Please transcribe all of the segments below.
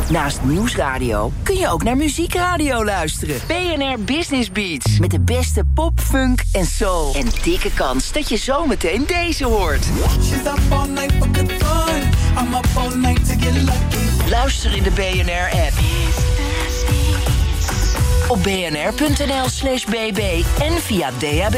Naast Nieuwsradio kun je ook naar muziekradio luisteren. BNR Business Beats. Met de beste pop, funk en soul. En dikke kans dat je zometeen deze hoort. Luister in de BNR-app. Op bnr.nl/bb en via DAB+.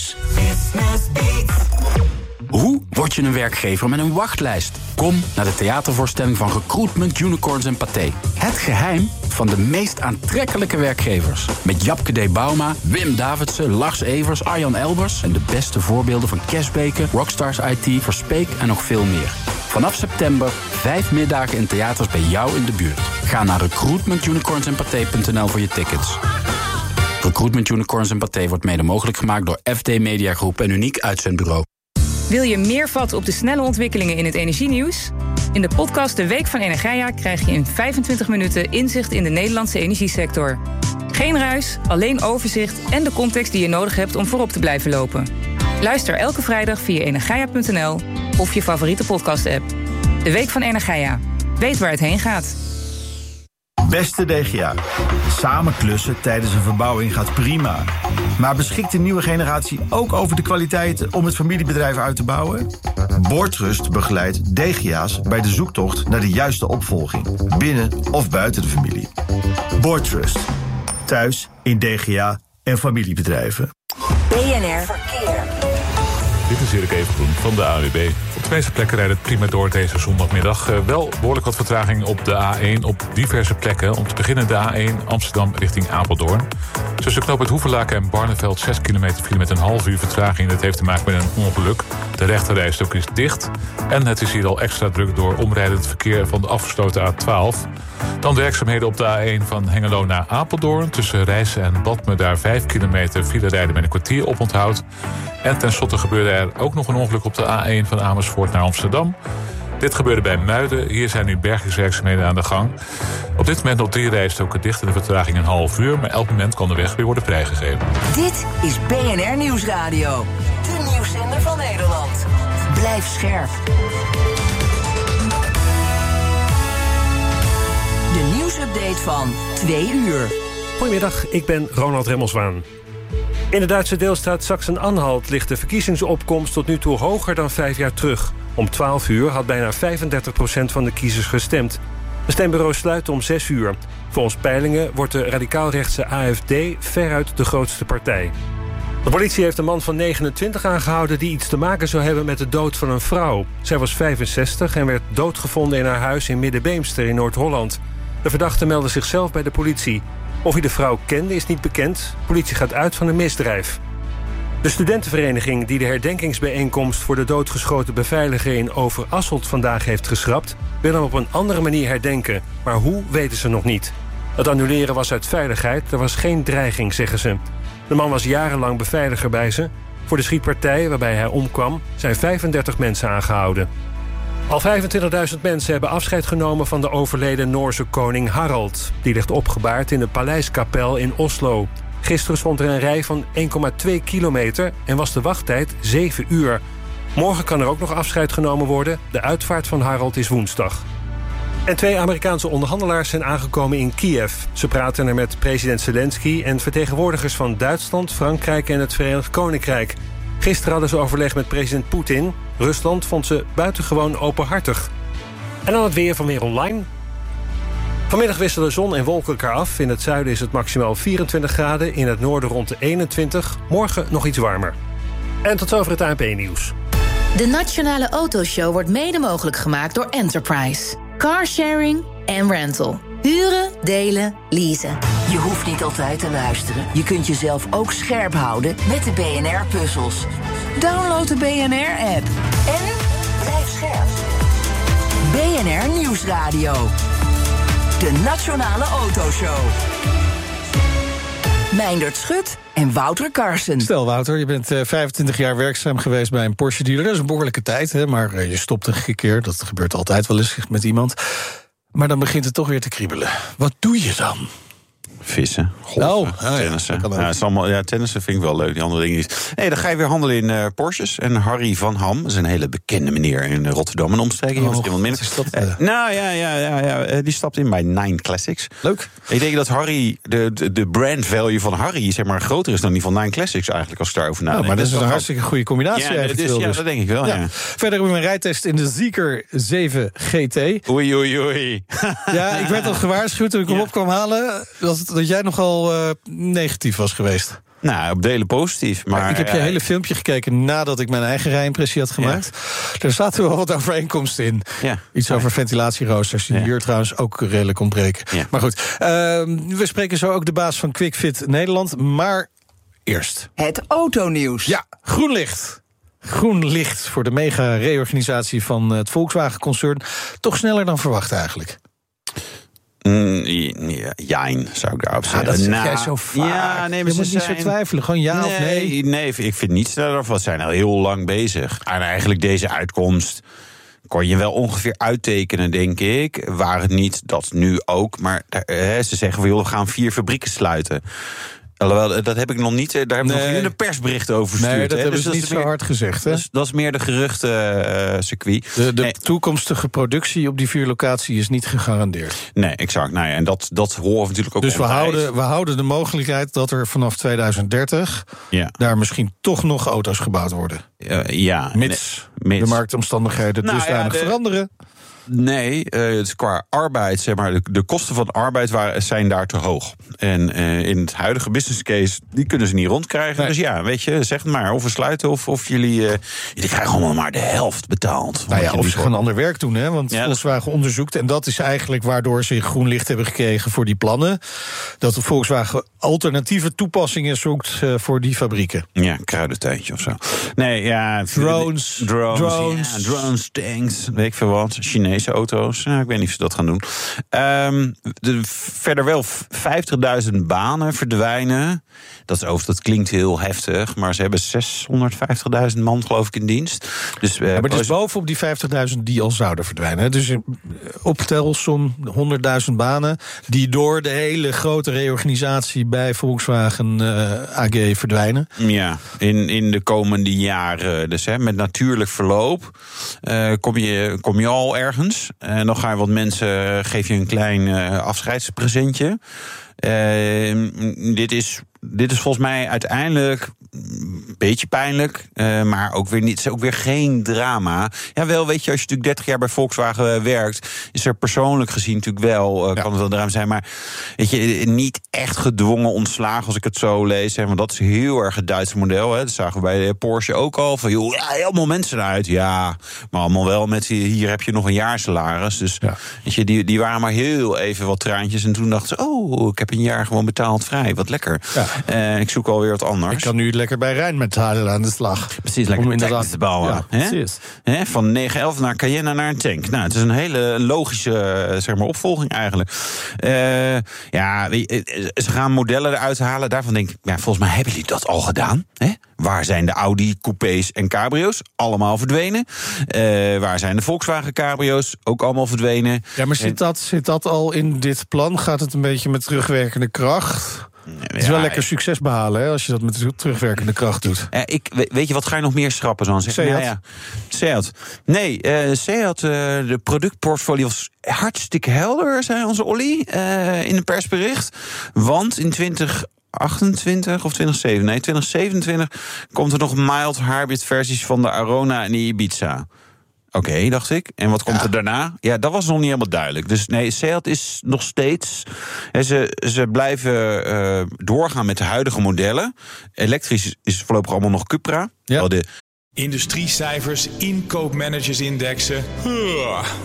Hoe word je een werkgever met een wachtlijst? Kom naar de theatervoorstelling van Recruitment, Unicorns en Pathé. Het geheim van de meest aantrekkelijke werkgevers. Met Japke D. Bauma, Wim Davidsen, Lars Evers, Arjan Elbers... en de beste voorbeelden van Kes Beke, Rockstars IT, Verspeek en nog veel meer. Vanaf september 5 middagen in theaters bij jou in de buurt. Ga naar recruitmentunicornsandpathé.nl voor je tickets. Recruitment Unicorns en Pathé wordt mede mogelijk gemaakt door FD Media Groep en Uniek Uitzendbureau. Wil je meer vat op de snelle ontwikkelingen in het energienieuws? In de podcast De Week van Energia krijg je in 25 minuten inzicht in de Nederlandse energiesector. Geen ruis, alleen overzicht en de context die je nodig hebt om voorop te blijven lopen. Luister elke vrijdag via energia.nl of je favoriete podcast-app. De Week van Energia. Weet waar het heen gaat. Beste DGA, samen klussen tijdens een verbouwing gaat prima. Maar beschikt de nieuwe generatie ook over de kwaliteiten om het familiebedrijf uit te bouwen? Boortrust begeleidt DGA's bij de zoektocht naar de juiste opvolging, binnen of buiten de familie. Boortrust, thuis in DGA en familiebedrijven. BNR Verkeer. Dit is Erik Evengroen van de AWB. Op de meeste plekken rijdt het prima door deze zondagmiddag. Wel behoorlijk wat vertraging op de A1 op diverse plekken. Om te beginnen de A1 Amsterdam richting Apeldoorn. Tussen knooppunt Hoevelaken en Barneveld 6 kilometer file met een half uur vertraging. Dat heeft te maken met een ongeluk. De rechterrijstok is dicht. En het is hier al extra druk door omrijdend verkeer van de afgesloten A12. Dan werkzaamheden op de A1 van Hengelo naar Apeldoorn. Tussen Rijssen en Badme daar 5 kilometer file rijden met een kwartier oponthoud. En tenslotte gebeurde er ook nog een ongeluk op de A1 van Amersfoort naar Amsterdam. Dit gebeurde bij Muiden. Hier zijn nu bergingswerkzaamheden aan de gang. Op dit moment nog 3 rijstroken dicht en de vertraging een half uur. Maar elk moment kan de weg weer worden vrijgegeven. Dit is BNR Nieuwsradio. De nieuwszender van Nederland. Blijf scherp. De nieuwsupdate van 2 uur. Goedemiddag, ik ben Ronald Remmelswaan. In de Duitse deelstaat Sachsen-Anhalt ligt de verkiezingsopkomst tot nu toe hoger dan 5 jaar terug. Om 12 uur had bijna 35% van de kiezers gestemd. De stembureaus sluiten om 6 uur. Volgens peilingen wordt de radicaalrechtse AfD veruit de grootste partij. De politie heeft een man van 29 aangehouden die iets te maken zou hebben met de dood van een vrouw. Zij was 65 en werd doodgevonden in haar huis in Middenbeemster in Noord-Holland. De verdachte meldde zichzelf bij de politie. Of hij de vrouw kende is niet bekend. De politie gaat uit van een misdrijf. De studentenvereniging die de herdenkingsbijeenkomst voor de doodgeschoten beveiliger in Overasselt vandaag heeft geschrapt, wil hem op een andere manier herdenken. Maar hoe, weten ze nog niet. Het annuleren was uit veiligheid, er was geen dreiging, zeggen ze. De man was jarenlang beveiliger bij ze. Voor de schietpartij waarbij hij omkwam zijn 35 mensen aangehouden. Al 25.000 mensen hebben afscheid genomen van de overleden Noorse koning Harald. Die ligt opgebaard in de Paleiskapel in Oslo. Gisteren stond er een rij van 1,2 kilometer en was de wachttijd 7 uur. Morgen kan er ook nog afscheid genomen worden. De uitvaart van Harald is woensdag. En 2 Amerikaanse onderhandelaars zijn aangekomen in Kiev. Ze praten er met president Zelensky en vertegenwoordigers van Duitsland, Frankrijk en het Verenigd Koninkrijk. Gisteren hadden ze overleg met president Poetin. Rusland vond ze buitengewoon openhartig. En dan het weer van Weer Online. Vanmiddag wisselen zon en wolken elkaar af. In het zuiden is het maximaal 24 graden. In het noorden rond de 21. Morgen nog iets warmer. En tot zover het ANP-nieuws. De Nationale Autoshow wordt mede mogelijk gemaakt door Enterprise. Carsharing en rental. Huren, delen, leasen. Je hoeft niet altijd te luisteren. Je kunt jezelf ook scherp houden met de BNR-puzzels. Download de BNR-app. En blijf scherp. BNR Nieuwsradio. De Nationale Autoshow. Meindert Schut en Wouter Carson. Stel Wouter, je bent 25 jaar werkzaam geweest bij een Porsche dealer. Dat is een behoorlijke tijd, hè? Maar je stopt een keer. Dat gebeurt altijd wel eens met iemand. Maar dan begint het toch weer te kriebelen. Wat doe je dan? Vissen, golfen, tennissen. Tennissen vind ik wel leuk, die andere dingen niet. Nee, dan ga je weer handelen in Porsches. En Harry van Ham, dat is een hele bekende meneer in Rotterdam en omstreken. Die stapt in bij Nine Classics. Leuk. Ik denk dat Harry, de brand value van Harry, zeg maar, groter is dan die van Nine Classics eigenlijk, als ik daarover nadenk. Maar dat is een hartstikke goede combinatie. Ja, dat denk ik wel, ja. Verder hebben we een rijtest in de Zeekr 7 GT. Oei. Ja, ik werd al gewaarschuwd toen ik hem op kwam halen, dat jij nogal negatief was geweest. Nou, op delen positief. Maar ik heb je hele filmpje gekeken nadat ik mijn eigen rijimpressie had gemaakt. Ja. Daar zaten wel wat overeenkomsten in. Ja. Iets over ventilatieroosters, die hier trouwens ook redelijk ontbreken. Ja. Maar goed, we spreken zo ook de baas van QuickFit Nederland. Maar eerst het autonieuws. Ja, groen licht. Groen licht voor de mega-reorganisatie van het Volkswagen-concern. Toch sneller dan verwacht eigenlijk. Jijn, zou ik daarop zeggen. Dat zeg jij zo vaak. Ja, nee, je moet niet zo twijfelen, gewoon ja of nee. Nee, ik vind niet sneller. We zijn al heel lang bezig. En eigenlijk deze uitkomst kon je wel ongeveer uittekenen, denk ik. Waar het niet, dat nu ook. Maar ze zeggen van, we gaan 4 fabrieken sluiten. Alhoewel, dat heb ik nog niet. Daar hebben we nog geen persbericht over gestuurd. Nee, dat hebben ze niet zo hard gezegd. Hè? Dat is meer de geruchtencircuit. De toekomstige productie op die 4 locaties is niet gegarandeerd. Nee, exact. Nou ja, en dat horen we natuurlijk ook. Dus we houden de mogelijkheid dat er vanaf 2030 daar misschien toch nog auto's gebouwd worden. Mits de marktomstandigheden dusdanig veranderen. Nee, qua arbeid, zeg maar, de kosten van arbeid zijn daar te hoog. En in het huidige business case, die kunnen ze niet rondkrijgen. Nee. Dus ja, weet je, zeg maar, of we sluiten of jullie krijgen allemaal maar de helft betaald. Of ze gaan ander werk doen, hè? Want Volkswagen onderzoekt, en dat is eigenlijk waardoor ze groen licht hebben gekregen voor die plannen, dat de Volkswagen alternatieve toepassingen zoekt voor die fabrieken. Ja, kruidentuintje of zo. Nee, ja, drones, tanks, weet ik veel wat, Chinese auto's. Ja, ik weet niet of ze dat gaan doen. Verder wel 50.000 banen verdwijnen. Dat klinkt heel heftig, maar ze hebben 650.000 man, geloof ik, in dienst. Dus, maar het is bovenop die 50.000 die al zouden verdwijnen. Dus optelsom 100.000 banen die door de hele grote reorganisatie bij Volkswagen AG verdwijnen. Ja, in de komende jaren. Dus met natuurlijk verloop kom je al ergens. En dan ga je wat mensen, geef je een klein afscheidspresentje. Dit is volgens mij uiteindelijk een beetje pijnlijk, maar ook weer niet. Het is ook weer geen drama. Ja, wel, weet je, als je natuurlijk 30 jaar bij Volkswagen werkt, is er persoonlijk gezien natuurlijk wel, kan het wel drama zijn, maar weet je, niet echt gedwongen ontslagen, als ik het zo lees. Hè, want dat is heel erg het Duitse model. Hè. Dat zagen we bij de Porsche ook al. Van, joh, helemaal mensen eruit. Ja, maar allemaal wel met hier heb je nog een jaarsalaris. Dus weet je, die waren maar heel even wat traantjes. En toen dachten ze, ik heb een jaar gewoon betaald vrij. Wat lekker. Ja. Ik zoek alweer wat anders. Ik kan nu lekker bij Rijnmetalen aan de slag. Precies, lekker inderdaad te bouwen. Ja, precies. Van 911 naar Cayenne naar een tank. Nou, het is een hele logische opvolging eigenlijk. Ze gaan modellen eruit halen. Daarvan denk ik, volgens mij hebben jullie dat al gedaan. Hè? Waar zijn de Audi coupés en cabrio's? Allemaal verdwenen. Waar zijn de Volkswagen cabrio's? Ook allemaal verdwenen. Ja, maar zit dat al in dit plan? Gaat het een beetje met terugwerkende kracht? Het is wel lekker succes behalen, hè, als je dat met terugwerkende kracht doet. Weet je, wat ga je nog meer schrappen? Dan zeggen? Seat. Nee, Seat, de productportfolio was hartstikke helder, zei onze Olly in een persbericht. Want in 2028 of 2027 komt er nog mild hybrid versies van de Arona en de Ibiza. Oké, dacht ik. En wat komt er daarna? Ja, dat was nog niet helemaal duidelijk. Dus nee, Seat is nog steeds. Ze blijven doorgaan met de huidige modellen. Elektrisch is voorlopig allemaal nog Cupra. Industriecijfers, inkoopmanagersindexen.